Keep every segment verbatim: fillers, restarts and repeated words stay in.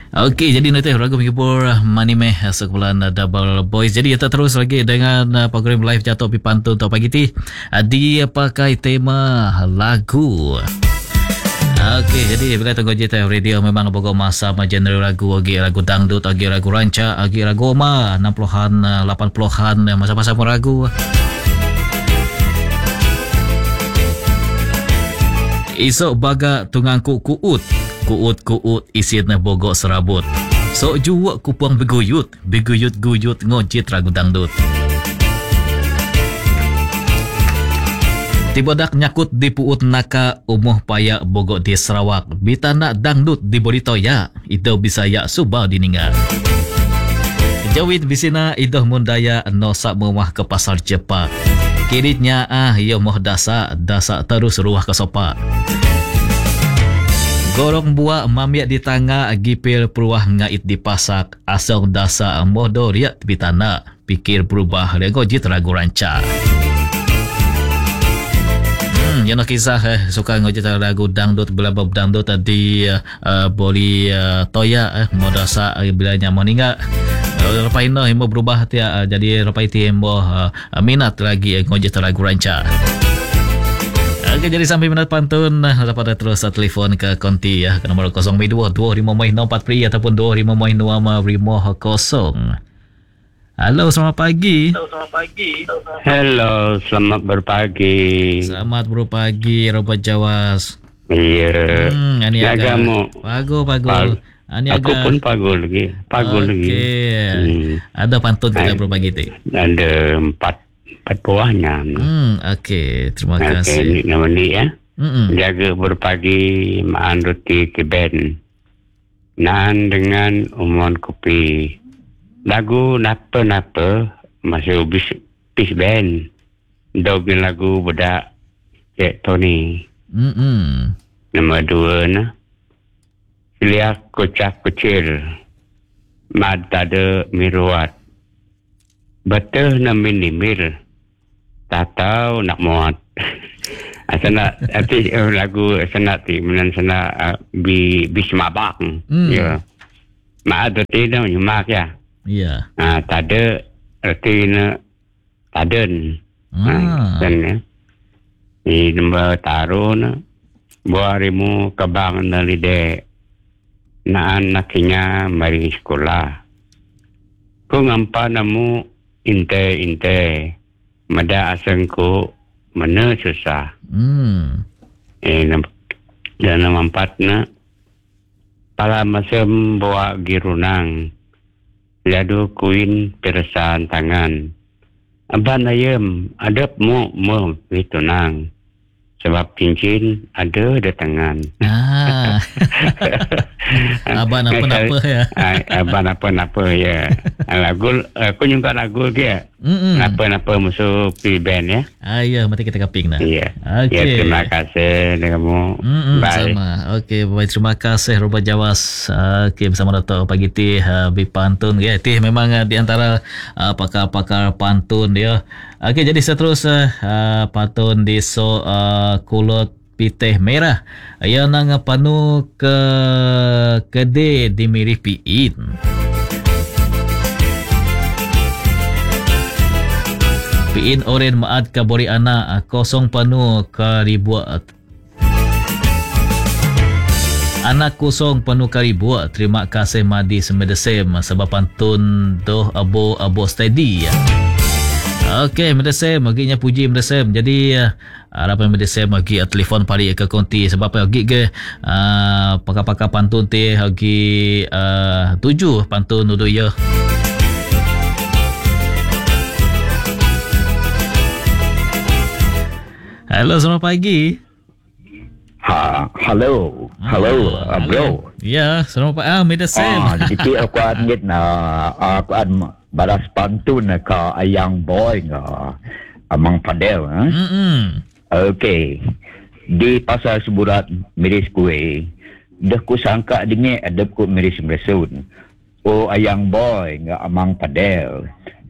Okey, jadi nanti lagu menghibur Money Meh sekumpulan Double Boys. Jadi kita terus lagi dengan uh, program live jatuh pi pantun untuk pagi ti. Uh, dia pakai tema lagu. Okey, jadi bila tengok J T F Radio memang bogo masa ma genre lagu agi lagu dangdut, agi lagu ranca, agi lagu ma enam puluhan, lapan puluhan masa-masa pun lagu. Isok baga tungangku kuut. Kuut-kuut isin bogok serabut. Sok juak kupang beguyut. Beguyut-guyut ngojit lagu dangdut. Tiba dak nyakut di puut naka umuh payak bogok di Sarawak. Bita nak dangdut di Boritoya. Itu bisa ya subau diningat. Jawit bisina idoh mundaya nosak memah ke pasar cepat. Kiritnya ah ia moh dasa. Dasa terus ruah ke sopak. Gorong buah mamiak di tangga gipil peruah ngait di pasak. Asal dasa moh do riak bitana. Pikir berubah lego jit ragu ranca. Hmm, yang nak kisah eh, suka ngojit lagu dangdut bila bab dangdut di uh, boli uh, toya eh modasa uh, bila nyaman ingat uh, lepas ini himo berubah tia uh, jadi lepas itu himo uh, minat lagi uh, ngojit lagu ranca. Okey, jadi sampai minat pantun dapat terus telefon ke konti ya ke nombor kosong dua dua lima empat pri ataupun dua lima lima lima kosong. Halo, selamat pagi. Halo, selamat pagi. Hello, selamat berpagi. Selamat berpagi, Robert Jawas. Iya. Hmm, ani agak. Pago, pago. Ani Aku agak. Pun pago lagi. Pago okay. lagi. Hmm. Ada pantun kita berbagi tu. Ada empat, empat buahnya. Hmm, okey. Terima okay, kasih. Okey, nama ni ya. Mm-mm. Jaga berpagi, maan roti keben. Naan dengan umuan kopi. Lagu napa-napa masih ubis pis band. Dogin lagu budak Cik Tony. Mm-mm. Nombor dua na. Lihat kocak kecil. Mad tada miruat. Betul na minimil. Tak tahu nak muat. Asana nanti lagu sana ti menan sana uh, bi bismabak. Mm. Ya. Ma ada tidak nyemak ya. Ya. Ah, tak ada erti na taden. Ah, dan ya. Di nombor taruh na buarimu kabang na lide na anaknya mari sekolah. Kung ampa namu inte-inte mada asangku mana susah. Hmm. Eh, dan nombor empat na pala masam bawa girunang. Lalu kuin perasaan tangan. Abang ayam, adab mu mu tunang. Sebab cincin ada di tangan. Ah. Abang apa-apa ya. Abang apa-apa ya. Lagu, aku juga lagu dia. Mm-mm. Apa-apa musuh pi band ya. Ah ya, mesti kita kaping dah. Iya. Okey. Ya, terima kasih kamu. Mm-mm, Bye. sama. Okey, baik, terima kasih Robert Jawas. Okey, bersama Dato' pagi ti uh, bi pantun ya. Ti memang uh, di antara uh, pakar-pakar pantun dia. Okey, jadi seterusnya uh, pantun di so uh, kulot pitih merah. Ayah nang panu ke kede di miripiin. Piin oren maad ka bori ana kosong panu ka ribuat. Anak kosong penuh karibu. Terima kasih Madi semedesem sebab pantun doh abo abo steady. Okey, medesem maginya puji medesem. Jadi harapan medesem bagi telefon pari ke konti sebab apa gi ke uh, pakar-pakar pantun teh bagi uh, tujuh pantun dulu ya. Halo, selamat pagi. Ha, hello, hello, Ah, uh, bro. Ya, selamat pagi. Ah, medesem. Ah, jadi aku admit na aku ad balas pantun ke ayang boy nga amang padel. Ha? Hmm. Okay. Di pasal seburat miris kue, dah ku sangka dengar ada ku miris meresun. Oh ayang boy nga amang padel.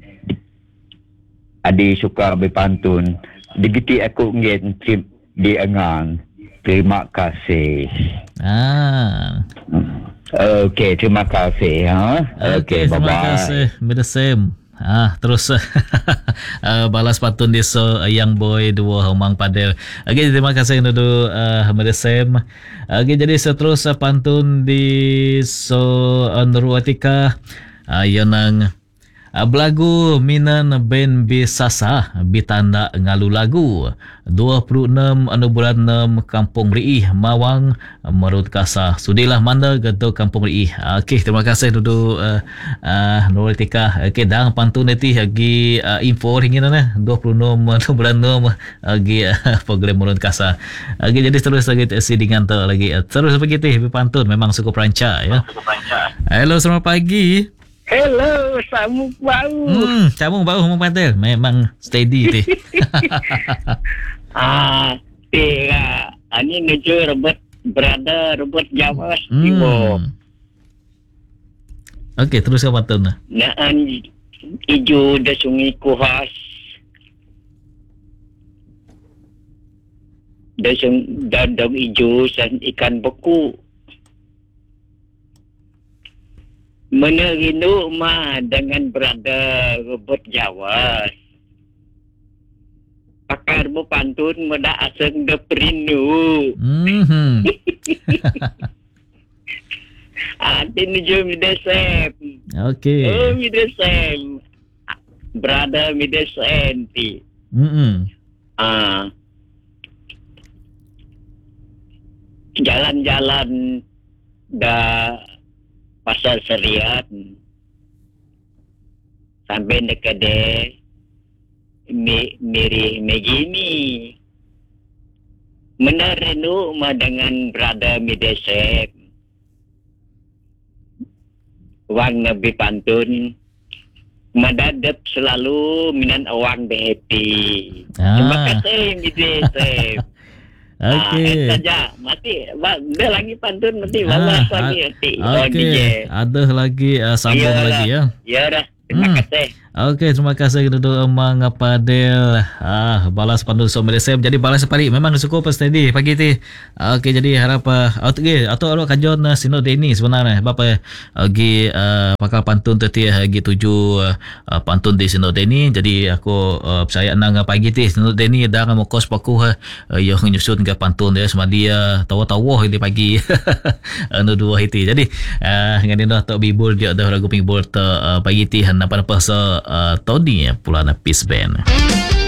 Adi suka berpantun. Digiti aku ngin di angan. Terima kasih. Ah. Okey, terima kasih. Ha? Okey, terima bye-bye. kasih. Me the same. Ah, terus uh, balas pantun di so uh, Young Boy dua Humang Padel. Okey, terima kasih Nudu uh, me the same. Okey, jadi seterusnya pantun di so uh, Nurul Atika uh, yang nang uh, belagu minan ben bisasa bitanda ngalu lagu dua puluh enam anu bulan enam Kampung Riih Mawang Merut Kasa. Sudilah mana gedo Kampung Riih. Okey, terima kasih Dudu uh, uh, Nurul Tika. Okey, dang pantun nanti lagi uh, info ringin na dua puluh enam anu bulan enam lagi uh, program Merut Kasa. Okey, jadi terus lagi sidingan tu lagi uh, terus begitu pantun memang cukup rancak ya. Hello, selamat pagi. Hello, samuk bau. Hmm, kamu bau Humang Padel memang steady ti. Ah, tira. Ani ngejo rebut berada rebut Jawa Timur. Hmm. Okey, terus ke pantun. Naan ijo da sungai kuhas. Da sung dadam ijo san ikan beku. Menerinu mah dengan berada rebut Jawa. Pakar bu pantun meda aseng de perinu. Hmm. Ati nuju midesem. Okey. Oh midesem. Berada midesem ti. Hmm. Ah. Jalan-jalan da Pasar Serian sampai dekade mi, miri megini menerenu ma dengan berada midesep wang nabi pantun madadap selalu minan awang be happy. Ah. Terima kasih midesep. Okey. Ah, saja mati ada lagi pantun nanti Ah, balas ah, lagi nanti. Okey, ada lagi uh, sambung Iyalah. lagi ya. Ya dah. Terima Hmm. kasih. Okey, terima kasih kepada Emang Padel. Ah, balas pantun so medesem. Jadi balas pari memang cukup steady pagi ti. Okey, jadi harap uh, okey atau ada kajon uh, Sino Deni sebenarnya bapa lagi uh, pakal pantun tu ti lagi tuju uh, uh, pantun di Sino Deni. Jadi aku uh, percaya nang uh, pagi ti Sino Deni dah mau kos paku uh, yang nyusun ke pantun dia sama dia tawa-tawa ini pagi. Anu dua itu. Jadi uh, ngani dah tok bibul dia dah lagu pingbol uh, pagi ti han apa-apa sa uh, Tony Pulana Peace Band.